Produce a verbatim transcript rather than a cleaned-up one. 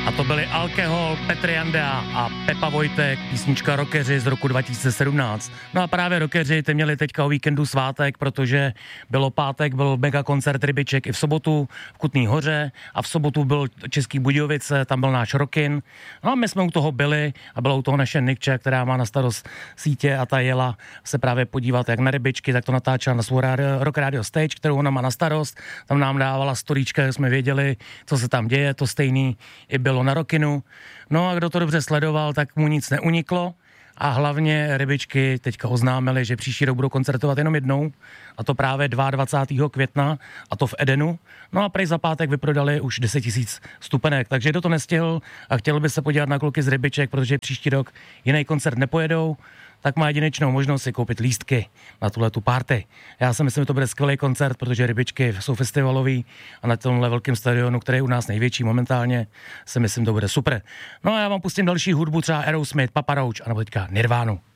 A to byli Alkohol, Petr Janda a Pepa Vojtek, písnička Rockeři z roku dva tisíce sedmnáct. No a právě Rockeři ty měli teďka o víkendu svátek, protože bylo pátek, byl mega koncert Rybiček i v sobotu v Kutný Hoře a v sobotu byl Český Budějovice, tam byl náš Rockin. No a my jsme u toho byli a byla u toho naše Nikča, která má na starost sítě a ta jela se právě podívat jak na Rybičky, tak to natáčela na svou radio, Rock Radio Stage, kterou ona má na starost. Tam nám dávala storíčka, jsme věděli, co se tam děje, to stejný i bylo na Rockinu. No a kdo to dobře sledoval, tak mu nic neuniklo a hlavně Rybičky teďka oznámili, že příští rok budou koncertovat jenom jednou a to právě dvacátého druhého května a to v Edenu. No a prej za pátek vyprodali už deset tisíc stupenek, takže kdo to nestihl a chtěl by se podívat na kluky z Rybiček, protože příští rok jiný koncert nepojedou, tak má jedinečnou možnost si koupit lístky na tuhletu party. Já si myslím, že to bude skvělý koncert, protože Rybičky jsou festivalový a na tomhle velkém stadionu, který je u nás největší momentálně, si myslím, to bude super. No a já vám pustím další hudbu, třeba Aerosmith, Papa Roach a nebo teďka Nirvánu.